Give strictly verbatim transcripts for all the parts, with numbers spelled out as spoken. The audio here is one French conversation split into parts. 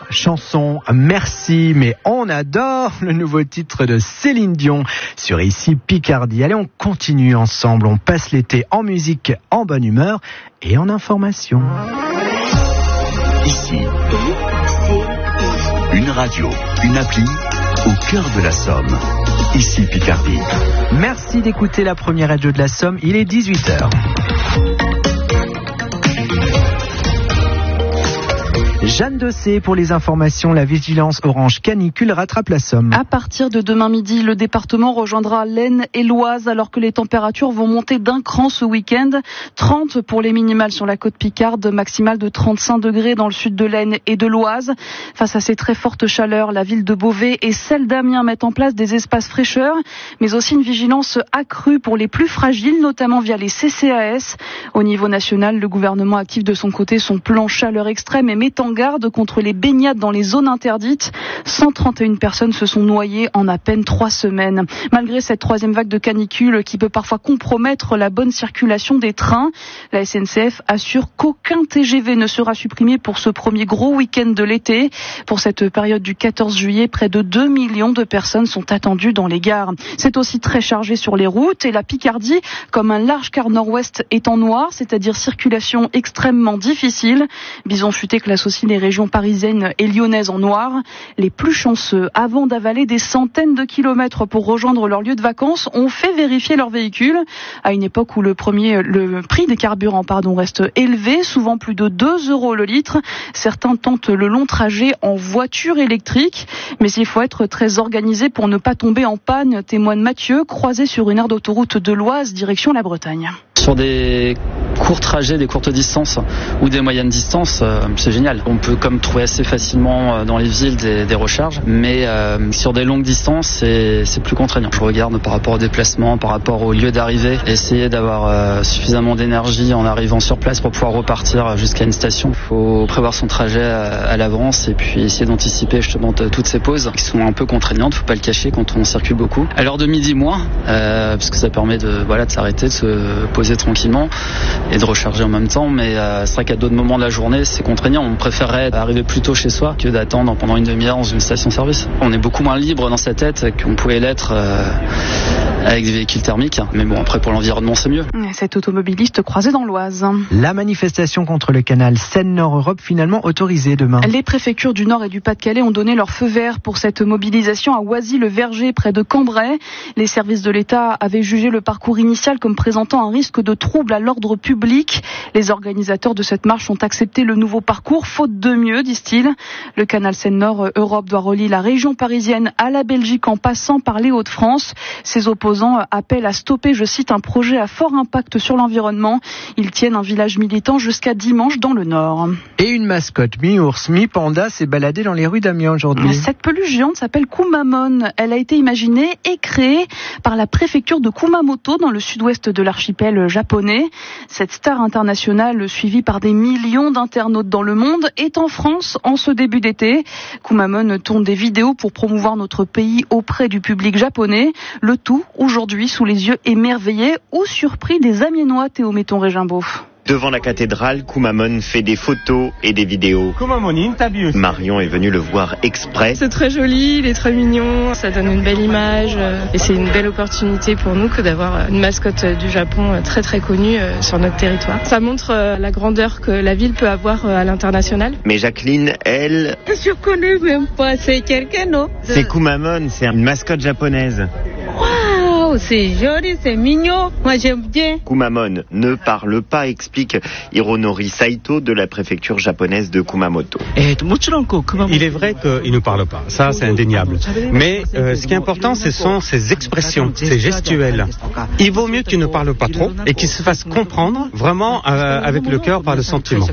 chanson. Merci, mais on adore le nouveau titre de Céline Dion sur Ici Picardie. Allez, on continue ensemble. On passe l'été en musique, en bonne humeur et en information. Ici, une radio, une appli au cœur de la Somme. Ici Picardie. Merci d'écouter la première radio de la Somme. Il est dix-huit heures. Jeanne Dossé pour les informations. La vigilance orange canicule rattrape la Somme. À partir de demain midi, le département rejoindra l'Aisne et l'Oise alors que les températures vont monter d'un cran ce week-end. trente pour les minimales sur la côte picarde, maximale de trente-cinq degrés dans le sud de l'Aisne et de l'Oise. Face à ces très fortes chaleurs, la ville de Beauvais et celle d'Amiens mettent en place des espaces fraîcheurs, mais aussi une vigilance accrue pour les plus fragiles, notamment via les C C A S. Au niveau national, le gouvernement active de son côté son plan chaleur extrême et met en garde contre les baignades dans les zones interdites. cent trente et une personnes se sont noyées en à peine trois semaines. Malgré cette troisième vague de canicule qui peut parfois compromettre la bonne circulation des trains, la S N C F assure qu'aucun T G V ne sera supprimé pour ce premier gros week-end de l'été. Pour cette période du quatorze juillet, près de deux millions de personnes sont attendues dans les gares. C'est aussi très chargé sur les routes et la Picardie, comme un large quart nord-ouest, est en noir, c'est-à-dire circulation extrêmement difficile. Bison Futé classe aussi les régions parisiennes et lyonnaises en noir. Les plus chanceux, avant d'avaler des centaines de kilomètres pour rejoindre leur lieu de vacances, ont fait vérifier leur véhicule. À une époque où le, premier, le prix des carburants pardon, reste élevé, souvent plus de deux euros le litre, certains tentent le long trajet en voiture électrique. Mais il faut être très organisé pour ne pas tomber en panne, témoigne Mathieu, croisé sur une aire d'autoroute de l'Oise, direction la Bretagne. Sur des courts trajets, des courtes distances ou des moyennes distances, euh, c'est génial. On peut comme trouver assez facilement euh, dans les villes des, des recharges, mais euh, sur des longues distances, c'est, c'est plus contraignant. Je regarde par rapport au déplacement, par rapport au lieu d'arrivée, essayer d'avoir euh, suffisamment d'énergie en arrivant sur place pour pouvoir repartir jusqu'à une station. Il faut prévoir son trajet à, à l'avance et puis essayer d'anticiper justement t- toutes ces pauses qui sont un peu contraignantes, faut pas le cacher quand on circule beaucoup. À l'heure de midi moins, euh, parce que ça permet de, voilà, de s'arrêter, de se poser tranquillement et de recharger en même temps, mais euh, c'est vrai qu'à d'autres moments de la journée c'est contraignant. On préférerait arriver plus tôt chez soi que d'attendre pendant une demi-heure dans une station-service. On est beaucoup moins libre dans sa tête qu'on pouvait l'être euh, avec des véhicules thermiques, mais bon, après pour l'environnement c'est mieux. Cet automobiliste croisé dans l'Oise. La manifestation contre le canal Seine-Nord-Europe finalement autorisée demain. Les préfectures du Nord et du Pas-de-Calais ont donné leur feu vert pour cette mobilisation à Oisy-le-Verger près de Cambrai. Les services de l'État avaient jugé le parcours initial comme présentant un risque de trouble à l'ordre public. Les organisateurs de cette marche ont accepté le nouveau parcours, faute de mieux, disent-ils. Le canal Seine-Nord-Europe doit relier la région parisienne à la Belgique en passant par les Hauts-de-France. Ses opposants appellent à stopper, je cite, un projet à fort impact sur l'environnement. Ils tiennent un village militant jusqu'à dimanche dans le Nord. Et une mascotte mi-ours, mi-panda s'est baladée dans les rues d'Amiens aujourd'hui. Cette peluche géante s'appelle Kumamon. Elle a été imaginée et créée par la préfecture de Kumamoto dans le sud-ouest de l'archipel japonais. Cette star internationale, suivie par des millions d'internautes dans le monde, est en France en ce début d'été. Kumamon tourne des vidéos pour promouvoir notre pays auprès du public japonais. Le tout aujourd'hui sous les yeux émerveillés ou surpris des Amiénois, Théo Metton-Régimbaud. Devant la cathédrale, Kumamon fait des photos et des vidéos. Marion est venue le voir exprès. C'est très joli, il est très mignon, ça donne une belle image et c'est une belle opportunité pour nous que d'avoir une mascotte du Japon très très connue sur notre territoire. Ça montre la grandeur que la ville peut avoir à l'international. Mais Jacqueline, elle... Je connais même pas, c'est quelqu'un, non? C'est Kumamon, c'est une mascotte japonaise. Waouh, c'est joli, c'est mignon, moi j'aime bien. Kumamon ne parle pas, explique Hironori Saito de la préfecture japonaise de Kumamoto. Il est vrai qu'il ne parle pas, ça c'est indéniable. Mais euh, ce qui est important, ce sont ses expressions, ses gestuels. Il vaut mieux qu'il ne parle pas trop et qu'il se fasse comprendre vraiment euh, avec le cœur par le sentiment.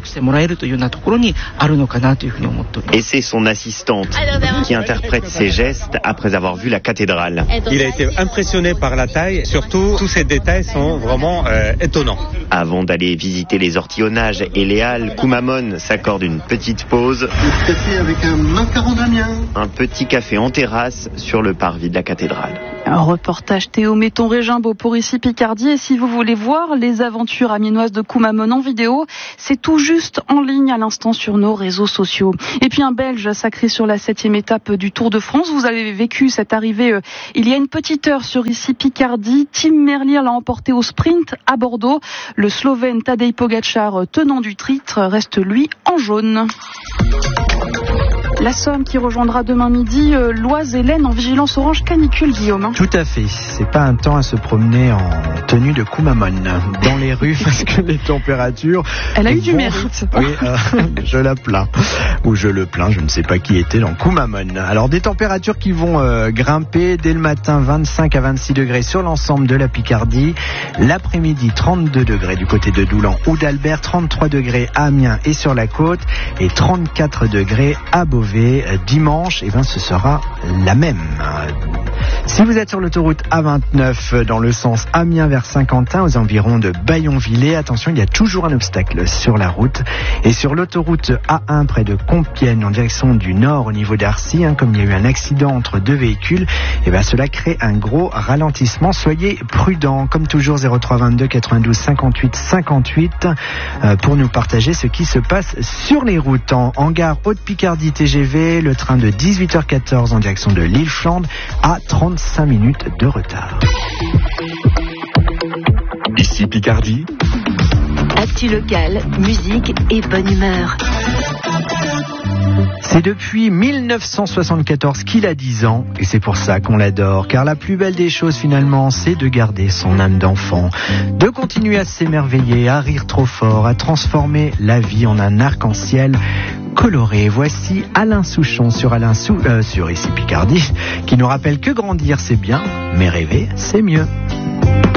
Et c'est son assistante qui interprète ses gestes après avoir vu la cathédrale. Il a été impressionné par par la taille. Surtout, tous ces détails sont vraiment euh, étonnants. Avant d'aller visiter les ortillonnages et les halles, Kumamon s'accorde une petite pause. Un café avec un macaron d'Amiens. Un petit café en terrasse sur le parvis de la cathédrale. Un reportage Théo Metton-Régimbaud pour Ici Picardie. Et si vous voulez voir les aventures amiénoises de Kumamon en vidéo, c'est tout juste en ligne à l'instant sur nos réseaux sociaux. Et puis un Belge sacré sur la septième étape du Tour de France. Vous avez vécu cette arrivée euh, il y a une petite heure sur Ici Picardie. Tim Merlier l'a emporté au sprint à Bordeaux. Le Slovène Tadej Pogačar, tenant du titre, reste lui en jaune. La Somme qui rejoindra demain midi euh, l'Oise et l'Aisne en vigilance orange canicule, Guillaume. Tout à fait. C'est pas un temps à se promener en tenue de Kumamon dans les rues parce que les températures. Elle a eu vont... du mérite. Oui, euh, je la plains. Ou je le plains, je ne sais pas qui était dans Kumamon. Alors des températures qui vont euh, grimper dès le matin, vingt-cinq à vingt-six degrés sur l'ensemble de la Picardie. L'après-midi, trente-deux degrés du côté de Doulan ou d'Albert, trente-trois degrés à Amiens et sur la côte et trente-quatre degrés à Beauvais. Dimanche, eh ben, ce sera la même. Si vous êtes sur l'autoroute A vingt-neuf dans le sens Amiens vers Saint-Quentin, aux environs de Baillonvillers, attention, il y a toujours un obstacle sur la route. Et sur l'autoroute A un près de Compiègne, en direction du nord au niveau d'Arcy, hein, comme il y a eu un accident entre deux véhicules, eh ben, cela crée un gros ralentissement. Soyez prudents. Comme toujours, zéro trois vingt-deux quatre-vingt-douze cinquante-huit cinquante-huit euh, pour nous partager ce qui se passe sur les routes. En, en gare Haute-Picardie T G V, le train de dix-huit heures quatorze en direction de Lille-Flandre à trente-cinq minutes de retard. Ici Picardie. Actu locale, musique et bonne humeur. C'est depuis mille neuf cent soixante-quatorze qu'il a dix ans et c'est pour ça qu'on l'adore, car la plus belle des choses finalement, c'est de garder son âme d'enfant, de continuer à s'émerveiller, à rire trop fort, à transformer la vie en un arc-en-ciel coloré. Voici Alain Souchon sur Alain Sou, euh, sur Ici Picardie, qui nous rappelle que grandir c'est bien, mais rêver c'est mieux.